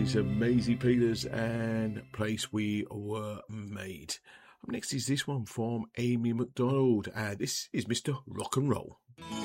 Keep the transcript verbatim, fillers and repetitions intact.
is Maisie Peters and Place We Were Made. Up next is this one from Amy McDonald, and this is Mister Rock and Roll.